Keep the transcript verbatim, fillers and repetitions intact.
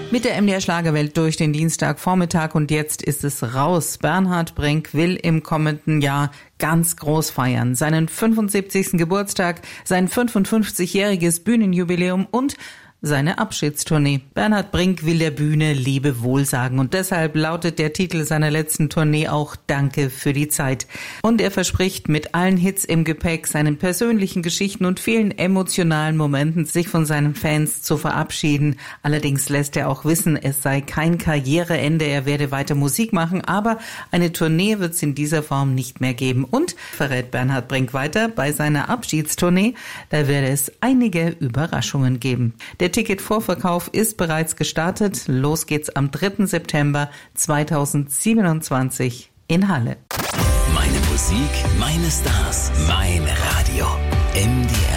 Mit der M D R Schlagerwelt durch den Dienstagvormittag und jetzt ist es raus. Bernhard Brink will im kommenden Jahr ganz groß feiern. Seinen fünfundsiebzigsten Geburtstag, sein fünfundfünfzigjähriges Bühnenjubiläum und seine Abschiedstournee. Bernhard Brink will der Bühne Lebewohl sagen und deshalb lautet der Titel seiner letzten Tournee auch Danke für die Zeit. Und er verspricht mit allen Hits im Gepäck, seinen persönlichen Geschichten und vielen emotionalen Momenten sich von seinen Fans zu verabschieden. Allerdings lässt er auch wissen, es sei kein Karriereende, er werde weiter Musik machen, aber eine Tournee wird es in dieser Form nicht mehr geben. Und verrät Bernhard Brink weiter, bei seiner Abschiedstournee, da werde es einige Überraschungen geben. Der Ticketvorverkauf ist bereits gestartet. Los geht's am dritten September zweitausendsiebenundzwanzig in Halle. Meine Musik, meine Stars, mein Radio. M D R